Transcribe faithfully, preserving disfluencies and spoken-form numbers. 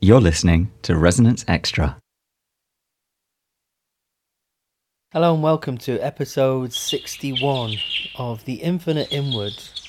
You're listening to Resonance Extra. Hello and welcome to episode sixty-one of The Infinite Inward